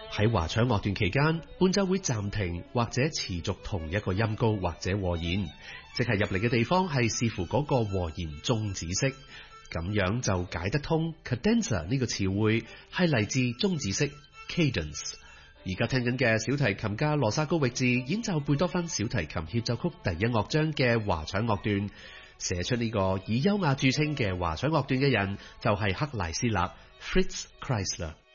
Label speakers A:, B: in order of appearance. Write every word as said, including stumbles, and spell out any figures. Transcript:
A: 喺華彩樂段期間，伴奏會暫停或者持續同一個音高或者和弦，即係入嚟嘅地方係視乎嗰個和弦終止式，咁樣就解得通 cadenza 呢個詞彙係嚟自終止式 cadence。而家聽緊嘅小提琴家羅薩高域治演奏貝多芬小提琴協奏曲第一樂章嘅華彩樂段，寫出呢個以優雅著稱嘅華彩樂段嘅人就係克萊斯勒 Fritz Kreisler。